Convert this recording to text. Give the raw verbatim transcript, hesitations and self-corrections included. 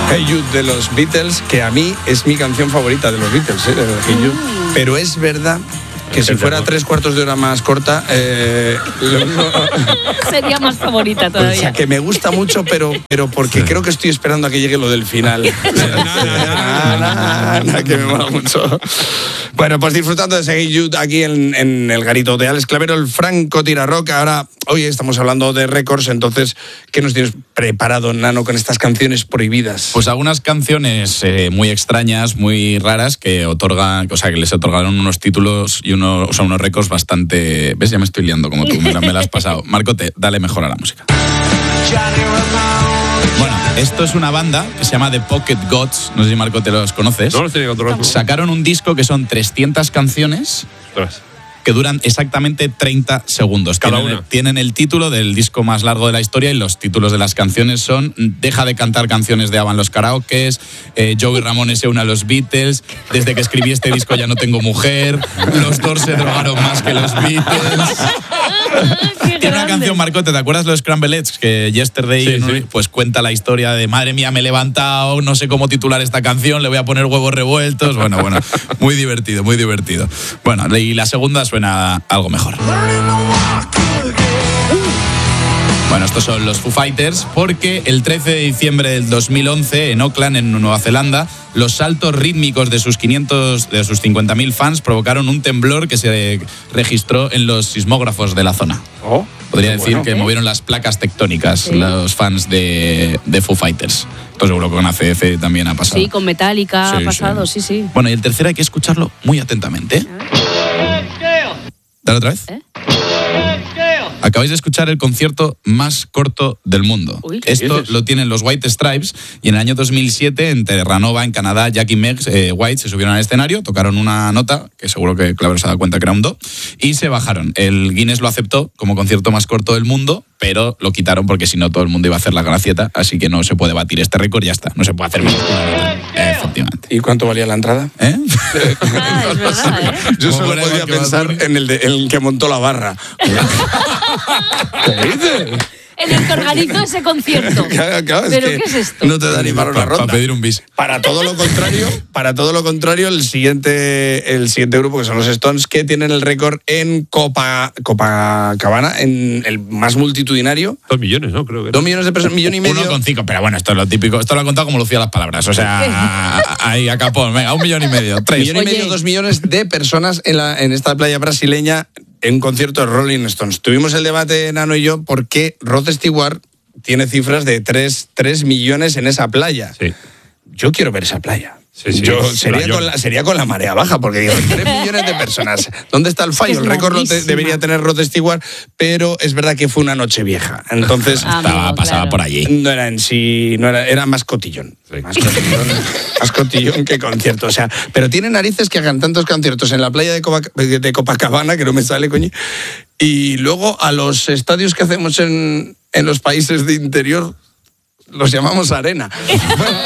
Hey Jude de los Beatles, que a mí es mi canción favorita de los Beatles, ¿eh? De Hey Jude. Mm. Pero es verdad que si fuera tres cuartos de hora más corta eh, no, sería más favorita todavía. O sea, que me gusta mucho, pero, pero porque creo que estoy esperando a que llegue lo del final. Nada, nada, nada, que me mola mucho. Bueno, pues disfrutando de ese Hey Jude aquí en, en el garito de Alex Clavero, el Franco Tiraroca. Ahora, hoy estamos hablando de récords, entonces, ¿qué nos tienes preparado, Nano, con estas canciones prohibidas? Pues algunas canciones eh, muy extrañas, muy raras, que otorgan, o sea, que les otorgaron unos títulos y unos, o sea, unos récords bastante... ¿Ves? Ya me estoy liando como tú, me la, me la has pasado. Marcote, dale mejor a la música. Bueno, esto es una banda que se llama The Pocket Gods. No sé si, Marco, te los conoces. No los tenía controlados. Sacaron un disco que son trescientas canciones Ostras. que duran exactamente treinta segundos. Cada tienen, una. Tienen el título del disco más largo de la historia y los títulos de las canciones son Deja de cantar canciones de ABBA en los karaokes, eh, Joey Ramone se une a los Beatles, Desde que escribí este disco ya no tengo mujer, Los Doors se drogaron más que los Beatles. Tiene una canción, Marcote, ¿te acuerdas de los Scramble Eggs? Que Yesterday, sí, ¿no? sí. Pues cuenta la historia de madre mía, me he levantado, no sé cómo titular esta canción, le voy a poner huevos revueltos. Bueno, bueno, muy divertido, muy divertido. Bueno, y la segunda suena algo mejor. Bueno, estos son los Foo Fighters, porque el trece de diciembre del dos mil once, en Auckland, en Nueva Zelanda, los saltos rítmicos de sus quinientos, de sus cincuenta mil fans provocaron un temblor que se registró en los sismógrafos de la zona. Oh, Podría decir bueno, que ¿eh? movieron las placas tectónicas, Sí. los fans de, de Foo Fighters. Esto seguro que con A C F también ha pasado. Sí, con Metallica Sí, ha pasado, sí, sí. Bueno, y el tercero hay que escucharlo muy atentamente. ¿eh? Dale otra vez. ¿Eh? Acabáis de escuchar el concierto más corto del mundo. Uy, ¿qué Esto dices? lo tienen los White Stripes y en el año dos mil siete en Terranova, en Canadá, Jack y Meg eh, White se subieron al escenario, tocaron una nota, que seguro que Clavero se ha dado cuenta que era un do, y se bajaron. El Guinness lo aceptó como concierto más corto del mundo, pero lo quitaron porque si no todo el mundo iba a hacer la gracieta, así que no se puede batir este récord y ya está. No se puede hacer menos que una nota. Efectivamente. ¿Y cuánto valía la entrada? ¿Eh? Ah, es verdad, ¿eh? Yo Como solo ponemos podía que va a pensar ser- en el, de, en el que montó la barra. ¿Qué dices? En el que organizó ese concierto. Claro, claro, es ¿Pero que qué es esto? No te da ni para una Pa- pa ronda. pedir un bis. Para todo lo contrario, para todo lo contrario, el siguiente, el siguiente grupo, que son los Stones, que tienen el récord en Copa, Copacabana, en el más multitudinario. Dos millones, ¿no? Creo que. Dos millones de personas, millón y medio. Uno con cinco, pero bueno, esto es lo típico. Esto lo ha contado como Lucía las palabras. O sea, ahí a capón. Venga, un millón y medio. Tres. Millón y Oye. medio, dos millones de personas en, la, en esta playa brasileña en un concierto de Rolling Stones. Tuvimos el debate, Nano y yo, por qué Rod Stewart tiene cifras de tres millones en esa playa. Sí. Yo quiero ver esa playa. Sí, sí, Yo es sería playón. con, la, sería con la marea baja, porque digo, tres millones de personas. ¿Dónde está el fallo? Es El récord lo te- larguísima. debería tener Rod Stewart, pero es verdad que fue una noche vieja. Entonces, Ah, Estaba, amigo, pasaba claro. por allí. no era en sí, no era, era más cotillón. Sí. Más cotillón, más cotillón que concierto. O sea, pero tiene narices que hagan tantos conciertos en la playa de, Copa- de Copacabana, que no me sale, coño. Y luego a los estadios que hacemos en, en los países de interior los llamamos arena. Bueno,